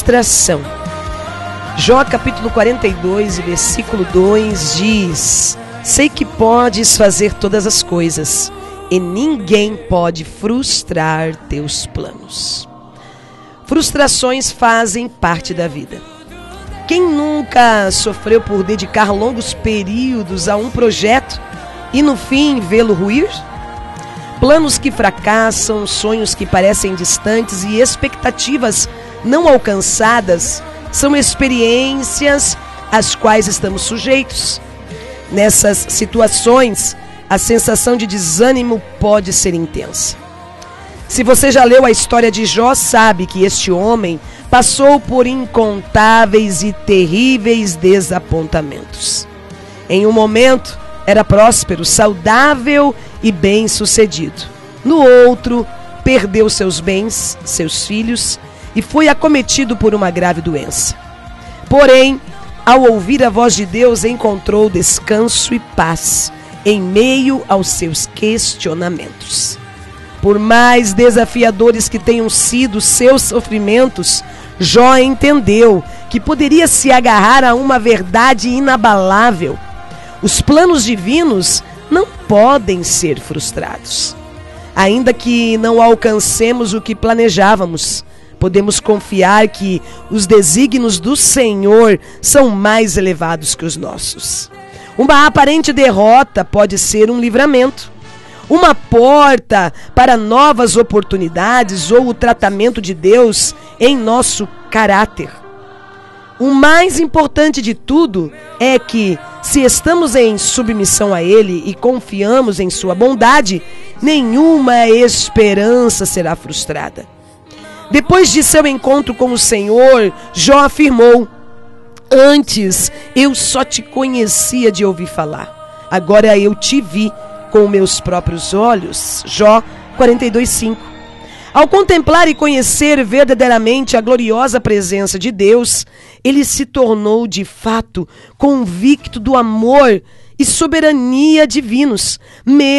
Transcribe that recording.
frustração. Jó capítulo 42, versículo 2 diz: sei que podes fazer todas as coisas, e ninguém pode frustrar teus planos. Frustrações fazem parte da vida. Quem nunca sofreu por dedicar longos períodos a um projeto e no fim vê-lo ruir? Planos que fracassam, sonhos que parecem distantes e expectativas não alcançadas são experiências às quais estamos sujeitos. Nessas situações, a sensação de desânimo pode ser intensa. Se você já leu a história de Jó, sabe que este homem passou por incontáveis e terríveis desapontamentos. Em um momento, era próspero, saudável e bem-sucedido. No outro, perdeu seus bens, seus filhos e foi acometido por uma grave doença. Porém, ao ouvir a voz de Deus, encontrou descanso e paz em meio aos seus questionamentos. Por mais desafiadores que tenham sido seus sofrimentos, Jó entendeu que poderia se agarrar a uma verdade inabalável. Os planos divinos não podem ser frustrados. Ainda que não alcancemos o que planejávamos, podemos confiar que os desígnios do Senhor são mais elevados que os nossos. Uma aparente derrota pode ser um livramento, uma porta para novas oportunidades ou o tratamento de Deus em nosso caráter. O mais importante de tudo é que, se estamos em submissão a Ele e confiamos em sua bondade, nenhuma esperança será frustrada. Depois de seu encontro com o Senhor, Jó afirmou: antes eu só te conhecia de ouvir falar, agora eu te vi com meus próprios olhos. Jó 42:5. Ao contemplar e conhecer verdadeiramente a gloriosa presença de Deus, ele se tornou de fato convicto do amor e soberania divinos,